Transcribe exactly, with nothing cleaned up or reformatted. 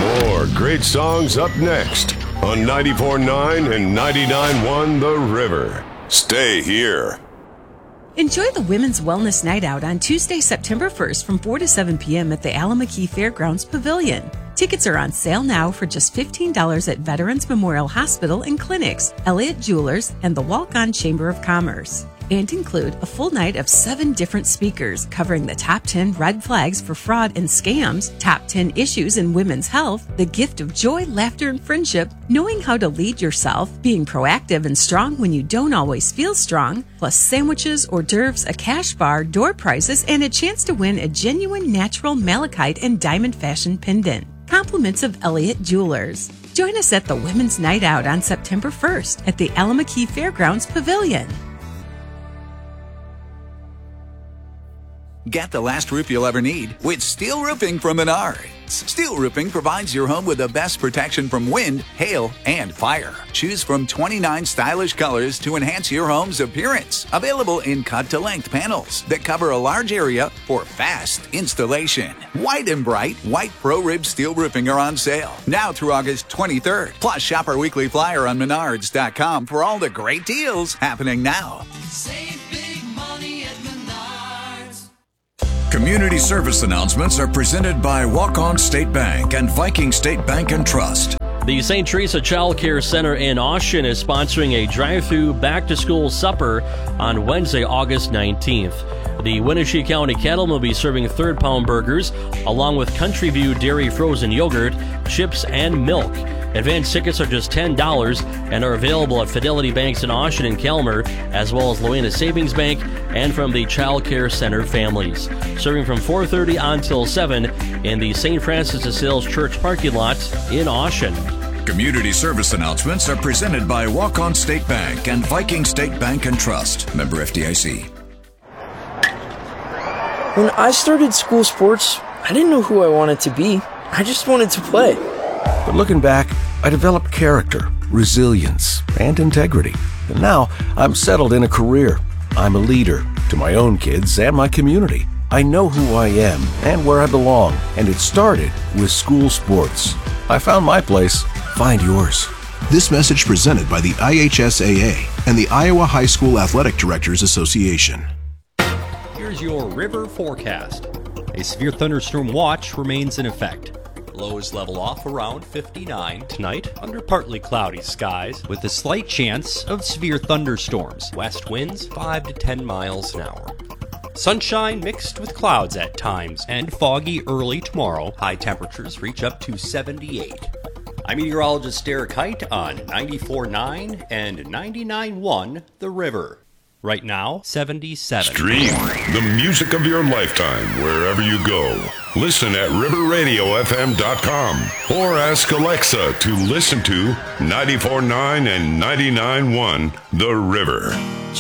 More great songs up next on ninety-four point nine and ninety-nine point one The River. Stay here. Enjoy the Women's Wellness Night Out on Tuesday, September first from four to seven p.m. at the Alameda Fairgrounds Pavilion. Tickets are on sale now for just fifteen dollars at Veterans Memorial Hospital and Clinics, Elliott Jewelers, and the Walk-On Chamber of Commerce. And include a full night of seven different speakers covering the top ten red flags for fraud and scams, top ten issues in women's health, the gift of joy, laughter, and friendship, knowing how to lead yourself, being proactive and strong when you don't always feel strong, plus sandwiches, hors d'oeuvres, a cash bar, door prizes, and a chance to win a genuine natural malachite and diamond fashion pendant. Compliments of Elliott Jewelers. Join us at the Women's Night Out on September first at the Alameda Fairgrounds Pavilion. Get the last roof you'll ever need with Steel Roofing from Menards. Steel Roofing provides your home with the best protection from wind, hail, and fire. Choose from twenty-nine stylish colors to enhance your home's appearance. Available in cut-to-length panels that cover a large area for fast installation. White and bright, white Pro-Rib Steel Roofing are on sale now through August twenty-third. Plus, shop our weekly flyer on menards dot com for all the great deals happening now. Save big money at Menards. Community service announcements are presented by Walk-On State Bank and Viking State Bank and Trust. The Saint Teresa Child Care Center in Austin is sponsoring a drive-through back-to-school supper on Wednesday, August nineteenth. The Wenatchee County Cattlemen will be serving third-pound burgers along with Country View Dairy frozen yogurt, chips, and milk. Advance tickets are just ten dollars and are available at Fidelity Banks in Austin and Kelmer, as well as Loena Savings Bank and from the Child Care Center families. Serving from four thirty until seven in the Saint Francis de Sales Church parking lot in Austin. Community service announcements are presented by Walk-On State Bank and Viking State Bank and Trust. Member F D I C. When I started school sports, I didn't know who I wanted to be. I just wanted to play. But looking back, I developed character, resilience, and integrity. And now I'm settled in a career. I'm a leader to my own kids and my community. I know who I am and where I belong, and it started with school sports. I found my place. Find yours. This message presented by the I H S A A and the Iowa High School Athletic Directors Association. Here's your river forecast. A severe thunderstorm watch remains in effect. Lows level off around fifty-nine tonight under partly cloudy skies with a slight chance of severe thunderstorms. West winds five to ten miles an hour. Sunshine mixed with clouds at times and foggy early tomorrow. High temperatures reach up to seventy-eight. I'm meteorologist Derek Height on ninety-four point nine and ninety-nine point one The River. Right now, seventy-seven. Stream the music of your lifetime wherever you go. Listen at river radio f m dot com or ask Alexa to listen to ninety-four point nine and ninety-nine point one The River.